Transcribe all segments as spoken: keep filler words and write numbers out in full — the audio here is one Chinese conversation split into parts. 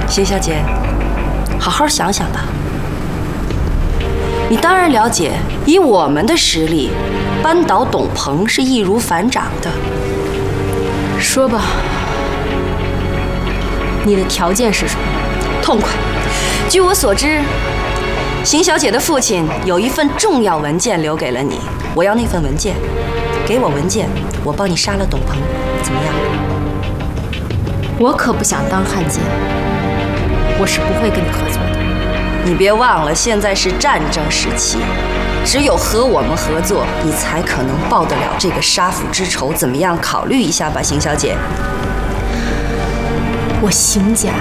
邢小姐，好好想想吧。你当然了解，以我们的实力，扳倒董鹏是易如反掌的。 说吧，你的条件是什么？ 痛快。据我所知，邢小姐的父亲有一份重要文件留给了你，我要那份文件。给我文件，我帮你杀了董鹏，怎么样？ 我可不想当汉奸，我是不会跟你合作的。 你别忘了，现在是战争时期，只有和我们合作，你才可能报得了这个杀父之仇。怎么样？考虑一下吧，邢小姐。 我邢家，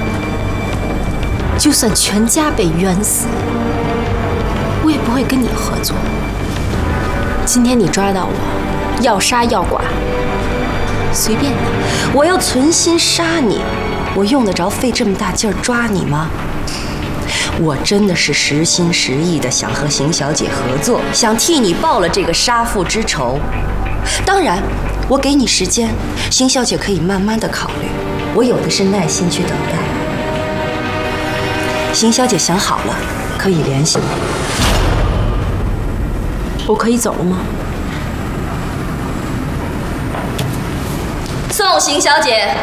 就算全家被冤死，我也不会跟你合作。今天你抓到我，要杀要剐，随便你。 我要存心杀你，我用得着费这么大劲儿抓你吗？我真的是实心实意的想和邢小姐合作，想替你报了这个杀父之仇。当然，我给你时间，邢小姐可以慢慢的考虑，我有的是耐心去等待。邢小姐想好了，可以联系我。 我可以走了吗？ 送邢小姐。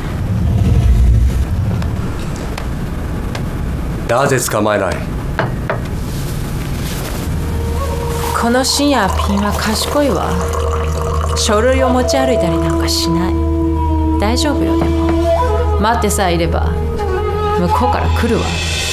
なぜ捕まえない？ この深夜ピンは賢いわ。書類を持ち歩いたりなんかしない。大丈夫よ。でも待ってさえいれば向こうから来るわ。